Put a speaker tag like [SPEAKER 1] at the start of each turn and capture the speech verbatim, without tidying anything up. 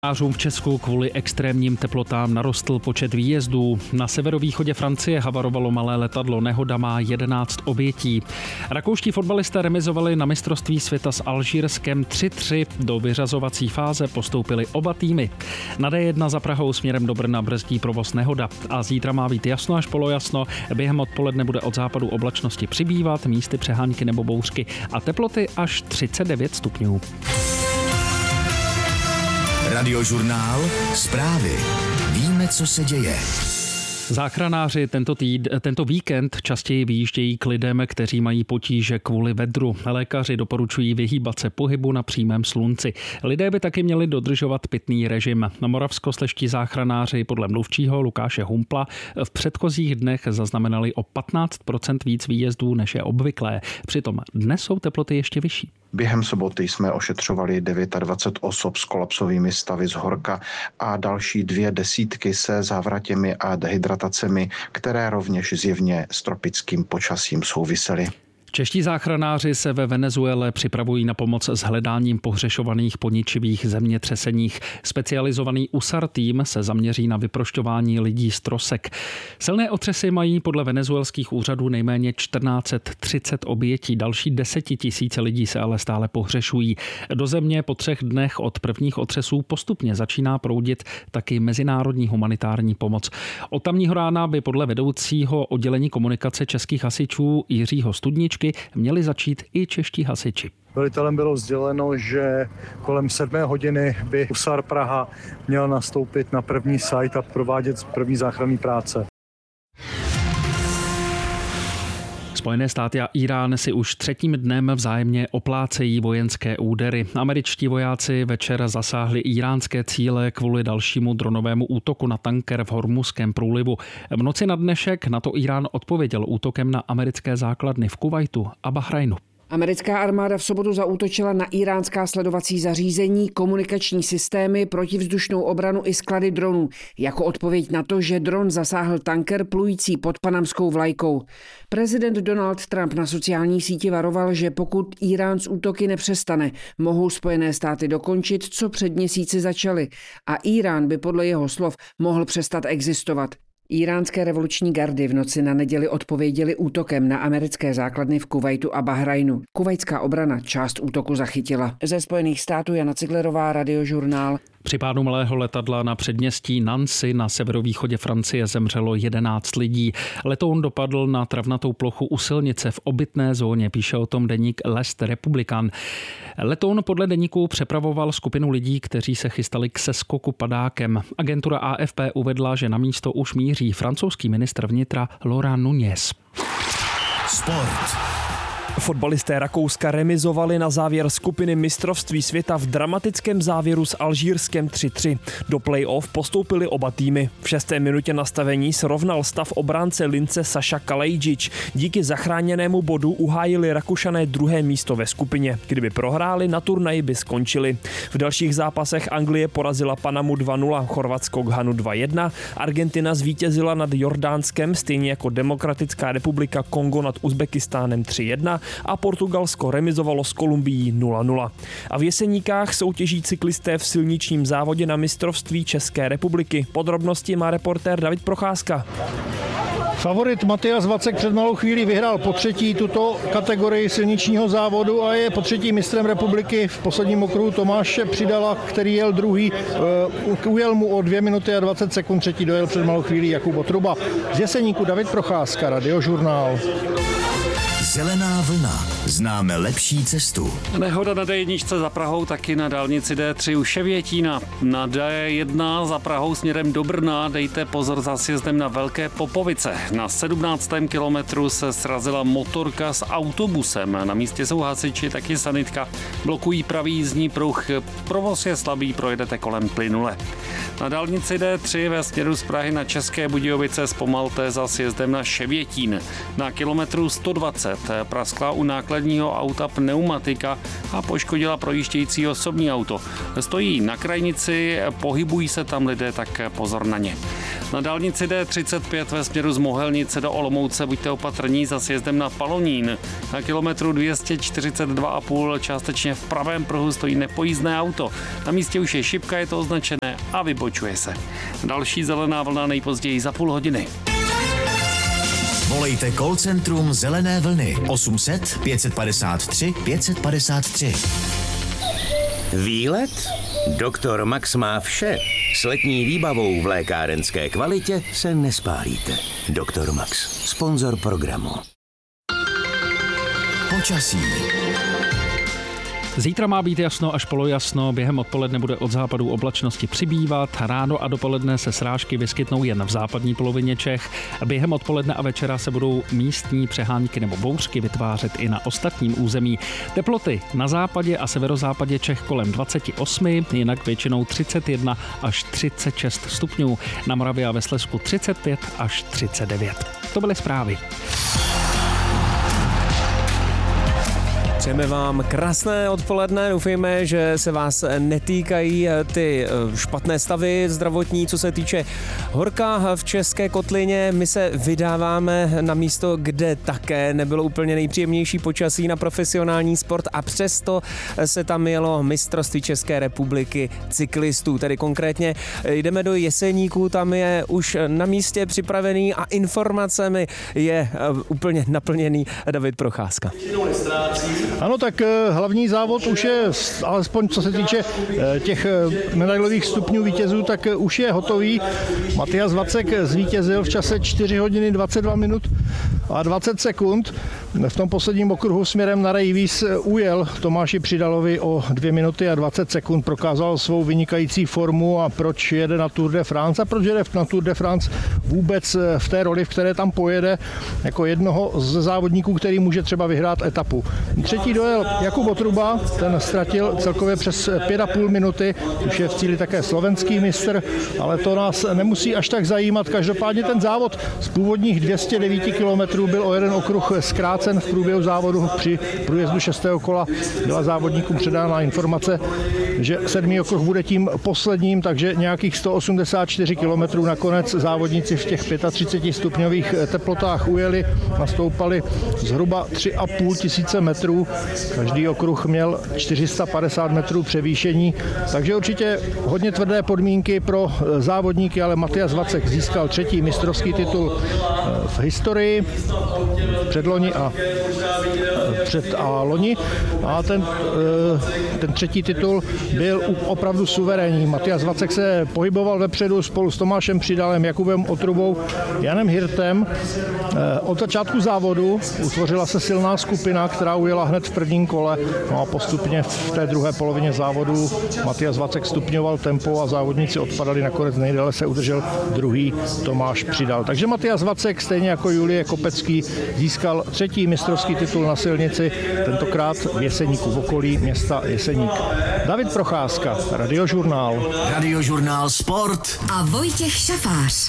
[SPEAKER 1] V Česku kvůli extrémním teplotám narostl počet výjezdů. Na severovýchodě Francie havarovalo malé letadlo, nehoda má jedenáct obětí. Rakouští fotbalisté remizovali na mistrovství světa s Alžírskem tři tři. Do vyřazovací fáze postoupily oba týmy. Na D jedna za Prahou směrem do Brna brzdí provoz nehoda. A zítra má být jasno až polojasno. Během odpoledne bude od západu oblačnosti přibývat, místy přehánky nebo bouřky a teploty až třicet devět stupňů.
[SPEAKER 2] Radiožurnál, zprávy. Víme, co se děje.
[SPEAKER 1] Záchranáři tento, týd, tento víkend častěji vyjíždějí k lidem, kteří mají potíže kvůli vedru. Lékaři doporučují vyhýbat se pohybu na přímém slunci. Lidé by taky měli dodržovat pitný režim. Na moravskoslezští záchranáři podle mluvčího Lukáše Humpla v předchozích dnech zaznamenali o patnáct procent víc výjezdů, než je obvyklé. Přitom dnes jsou teploty ještě vyšší.
[SPEAKER 3] Během soboty jsme ošetřovali dvacet devět osob s kolapsovými stavy z horka a další dvě desítky se závratěmi a dehydratacemi, které rovněž zjevně s tropickým počasím souvisely.
[SPEAKER 1] Čeští záchranáři se ve Venezuele připravují na pomoc s hledáním pohřešovaných po ničivých zemětřeseních. Specializovaný U S A R tým se zaměří na vyprošťování lidí z trosek. Silné otřesy mají podle venezuelských úřadů nejméně čtrnáct set třicet obětí, další desetitisíce lidí se ale stále pohřešují. Do země po třech dnech od prvních otřesů postupně začíná proudit taky mezinárodní humanitární pomoc. Od tamního rána by podle vedoucího oddělení komunikace českých hasičů Jiřího Studničky měli začít i čeští hasiči.
[SPEAKER 4] Velitelem bylo sděleno, že kolem sedmé hodiny by U S A R Praha měl nastoupit na první site a provádět první záchranné práce.
[SPEAKER 1] Spojené státy a Irán si už třetím dnem vzájemně oplácejí vojenské údery. Američtí vojáci večer zasáhli íránské cíle kvůli dalšímu dronovému útoku na tanker v Hormuzském průlivu. V noci na dnešek na to Irán odpověděl útokem na americké základny v Kuvajtu a Bahrajnu.
[SPEAKER 5] Americká armáda v sobotu zaútočila na iránská sledovací zařízení, komunikační systémy, protivzdušnou obranu i sklady dronů, jako odpověď na to, že dron zasáhl tanker plující pod panamskou vlajkou. Prezident Donald Trump na sociální síti varoval, že pokud Irán z útoky nepřestane, mohou Spojené státy dokončit, co před měsíci začaly, a Irán by podle jeho slov mohl přestat existovat. Iránské revoluční gardy v noci na neděli odpověděly útokem na americké základny v Kuvajtu a Bahrajnu. Kuvajtská obrana část útoku zachytila. Ze Spojených států Jana Ciglerová, Radiožurnál.
[SPEAKER 1] Při pádu malého letadla na předměstí Nancy na severovýchodě Francie zemřelo jedenáct lidí. Letoun dopadl na travnatou plochu u silnice v obytné zóně, píše o tom deník L'Est Republican. Letoun podle deníku přepravoval skupinu lidí, kteří se chystali k seskoku padákem. Agentura A F P uvedla, že na místo už míří francouzský ministr vnitra Laurent Nunez.
[SPEAKER 2] Sport.
[SPEAKER 6] Fotbalisté Rakouska remizovali na závěr skupiny mistrovství světa v dramatickém závěru s Alžírskem tři tři. Do play-off postoupili oba týmy. V šesté minutě nastavení srovnal stav obránce Lince Saša Kalajdzic. Díky zachráněnému bodu uhájili Rakušané druhé místo ve skupině. Kdyby prohráli, na turnaji by skončili. V dalších zápasech Anglie porazila Panamu dva nula, Chorvatsko Ghanu dva jedna, Argentina zvítězila nad Jordánskem, stejně jako Demokratická republika Kongo nad Uzbekistánem tři jedna a Portugalsko remizovalo s Kolumbií nula nula. A v Jeseníkách soutěží cyklisté v silničním závodě na mistrovství České republiky. Podrobnosti má reportér David Procházka.
[SPEAKER 7] Favorit Matyas Vacek před malou chvílí vyhrál po třetí tuto kategorii silničního závodu a je po třetí mistrem republiky. V posledním okruhu Tomáše Přidala, který jel druhý, uh, ujel mu o dvě minuty a dvacet sekund, třetí dojel před malou chvílí Jakub Otruba. Z Jeseníku David Procházka, Radiožurnál.
[SPEAKER 2] Zelená vlna. Známe lepší cestu.
[SPEAKER 8] Nehoda na D jedna za Prahou, taky na dálnici D tři u Ševětína. Na D jedna za Prahou směrem do Brna dejte pozor za sjezdem na Velké Popovice. Na sedmnáctém kilometru se srazila motorka s autobusem. Na místě jsou hasiči, taky sanitka. Blokují pravý jízdní pruh. Provoz je slabý, projedete kolem plynule. Na dálnici D tři ve směru z Prahy na České Budějovice zpomalte za sjezdem na Ševětín. Na kilometru sto dvacet praskla u nákladního auta pneumatika a poškodila projíždějící osobní auto. Stojí na krajnici, pohybují se tam lidé, tak pozor na ně. Na dálnici D třicet pět ve směru z Mohelnice do Olomouce buďte opatrní za sjezdem na Palonín. Na kilometru dvě stě čtyřicet dva a půl částečně v pravém pruhu stojí nepojízdné auto. Na místě už je šipka, je to označené a vybočuje se. Další zelená vlna nejpozději za půl hodiny.
[SPEAKER 2] Volejte call centrum Zelené vlny osm set pět padesát tři pět padesát tři.
[SPEAKER 9] Výlet? Doktor Max má vše. S letní výbavou v lékárenské kvalitě se nespálíte. Doktor Max, sponzor programu.
[SPEAKER 2] Počasí.
[SPEAKER 1] Zítra má být jasno až polojasno, během odpoledne bude od západu oblačnosti přibývat, ráno a dopoledne se srážky vyskytnou jen v západní polovině Čech. Během odpoledne a večera se budou místní přehánky nebo bouřky vytvářet i na ostatním území. Teploty na západě a severozápadě Čech kolem dvacet osm, jinak většinou třicet jedna až třicet šest stupňů. Na Moravě a ve Slezsku třicet pět až třicet devět. To byly zprávy.
[SPEAKER 6] Přejeme vám krásné odpoledne, doufejme, že se vás netýkají ty špatné stavy zdravotní, co se týče horka v České kotlině. My se vydáváme na místo, kde také nebylo úplně nejpříjemnější počasí na profesionální sport a přesto se tam jelo mistrovství České republiky cyklistů. Tedy konkrétně jdeme do Jeseníků, tam je už na místě připravený a informacemi je úplně naplněný David Procházka.
[SPEAKER 7] Ano, tak hlavní závod už je, alespoň co se týče těch medailových stupňů vítězů, tak už je hotový. Matias Vacek zvítězil v čase čtyři hodiny dvacet dva minut a dvacet sekund. V tom posledním okruhu směrem na Rejvíz ujel Tomáši Přidalovi o dvě minuty a dvacet sekund, prokázal svou vynikající formu a proč jede na Tour de France a proč jede na Tour de France vůbec v té roli, v které tam pojede jako jednoho z závodníků, který může třeba vyhrát etapu. Třetí dojel Jakub Otruba, ten ztratil celkově přes pět a půl minuty, už je v cíli také slovenský mistr, ale to nás nemusí až tak zajímat. Každopádně ten závod z původních dvě stě devět kilometrů byl o jeden okruh zkrácen v průběhu závodu. Při průjezdu šestého kola byla závodníkům předána informace, že sedmý okruh bude tím posledním, takže nějakých sto osmdesát čtyři kilometrů nakonec závodníci v těch třiceti pěti stupňových teplotách ujeli, nastoupali zhruba tři a půl tisíce metrů. Každý okruh měl čtyři sta padesát metrů převýšení, takže určitě hodně tvrdé podmínky pro závodníky, ale Matias Vacek získal třetí mistrovský titul v historii předloni a před a loni a ten, ten třetí titul byl opravdu suverénní. Matias Vacek se pohyboval vepředu spolu s Tomášem Přidalem, Jakubem Otrubou, Janem Hirtem. Od začátku závodu utvořila se silná skupina, která ujela hned v prvním kole, no a postupně v té druhé polovině závodu Matias Vacek stupňoval tempo a závodníci odpadali, nakonec nejdéle se udržel druhý Tomáš Přidal. Takže Matias Vacek, stejně jako Julie Kopecký, získal třetí mistrovský titul na silnici, tentokrát v Jeseníku, v okolí města Jeseník. David Procházka, Radiožurnál.
[SPEAKER 2] Radiožurnál Sport
[SPEAKER 10] a Vojtěch Šafář.